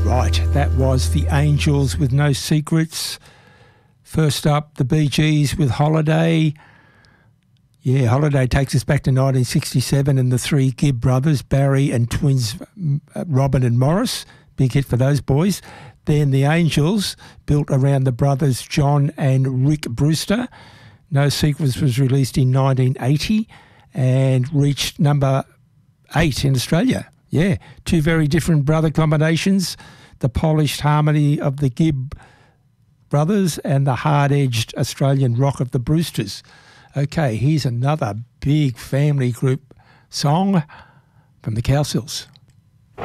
Right, that was The Angels with No Secrets. First up, the Bee Gees with Holiday. Yeah, Holiday takes us back to 1967 and the three Gibb brothers, Barry and twins Robin and Morris. Big hit for those boys. Then the Angels, built around the brothers John and Rick Brewster. No Secrets was released in 1980 and reached number 8 in Australia. Yeah, two very different brother combinations. The polished harmony of the Gibb brothers and the hard-edged Australian rock of the Brewsters. Okay, here's another big family group song from the Cowsills.